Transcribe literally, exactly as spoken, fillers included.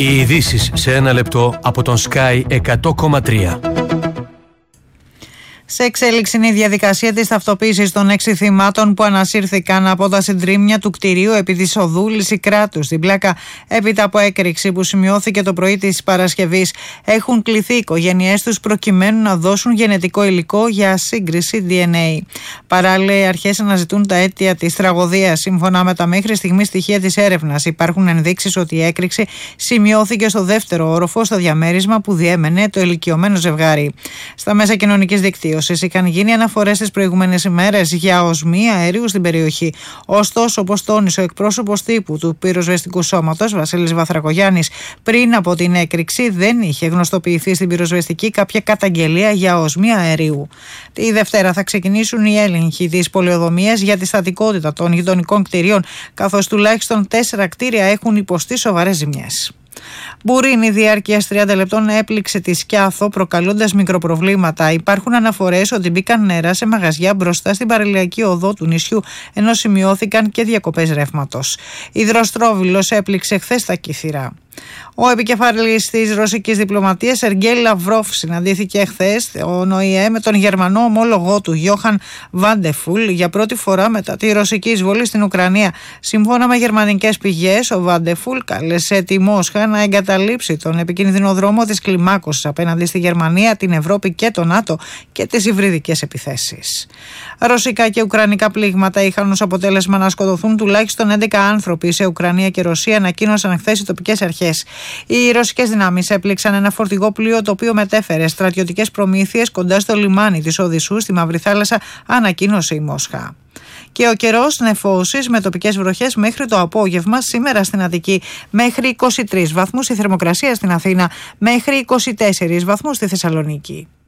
Οι ειδήσεις σε ένα λεπτό από τον Sky εκατό κόμμα τρία. Σε εξέλιξη είναι η διαδικασία της ταυτοποίησης των έξι θυμάτων που ανασύρθηκαν από τα συντρίμμια του κτηρίου επί της οδού Λυσικράτου στην Πλάκα έπειτα από έκρηξη που σημειώθηκε το πρωί της Παρασκευής. Έχουν κληθεί οι οικογένειές τους προκειμένου να δώσουν γενετικό υλικό για σύγκριση ντι εν έι. Παράλληλα, οι αρχές αναζητούν τα αίτια της τραγωδίας. Σύμφωνα με τα μέχρι στιγμή στοιχεία της έρευνας, υπάρχουν ενδείξεις ότι η έκρηξη σημειώθηκε στο δεύτερο όροφο, στο διαμέρισμα που διέμενε το ηλικιωμένο ζευγάρι. Στα μέσα κοινωνικής δικτύωσης είχαν γίνει αναφορές τις προηγούμενες ημέρες για οσμή αερίου στην περιοχή. Ωστόσο, όπως τόνισε ο εκπρόσωπος τύπου του πυροσβεστικού σώματος, Βασίλης Βαθρακογιάννης, πριν από την έκρηξη δεν είχε γνωστοποιηθεί στην πυροσβεστική κάποια καταγγελία για οσμή αερίου. Τη Δευτέρα θα ξεκινήσουν οι έλεγχοι της πολεοδομίας για τη στατικότητα των γειτονικών κτηρίων, καθώς τουλάχιστον τέσσερα κτίρια έχουν υποστεί σοβαρές ζημιές. Μπουρίνη διάρκειας τριάντα λεπτών έπληξε τη Σκιάθο, προκαλώντας μικροπροβλήματα. Υπάρχουν αναφορές ότι μπήκαν νερά σε μαγαζιά μπροστά στην παραλιακή οδό του νησιού, ενώ σημειώθηκαν και διακοπές ρεύματος. Υδροστρόβιλος έπληξε χθες τα Κύθυρα. Ο επικεφαλής της ρωσικής διπλωματίας, Σεργέι Λαυρόφ, συναντήθηκε χθες ο ΟΗΕ με τον γερμανό ομόλογό του, Γιόχαν Βάντεφουλ, για πρώτη φορά μετά τη ρωσική εισβολή στην Ουκρανία. Σύμφωνα με γερμανικές πηγές, ο Βάντεφουλ κάλεσε τη Μόσχα να εγκαταλείψει τον επικίνδυνο δρόμο της κλιμάκωσης απέναντι στη Γερμανία, την Ευρώπη και το ΝΑΤΟ και τις υβριδικές επιθέσεις. Ρωσικά και ουκρανικά πλήγματα είχαν ως αποτέλεσμα να σκοτωθούν τουλάχιστον έντεκα άνθρωποι σε Ουκρανία και Ρωσία, ανακοίνωσαν χθες οι τοπικές αρχές. Οι ρωσικές δυνάμεις έπληξαν ένα φορτηγό πλοίο το οποίο μετέφερε στρατιωτικές προμήθειες κοντά στο λιμάνι της Οδυσσού στη Μαύρη Θάλασσα, ανακοίνωσε η Μόσχα. Και ο καιρός νεφώσεις με τοπικές βροχές μέχρι το απόγευμα σήμερα στην Αττική, μέχρι είκοσι τρεις βαθμούς η θερμοκρασία στην Αθήνα, μέχρι είκοσι τέσσερις βαθμούς στη Θεσσαλονίκη.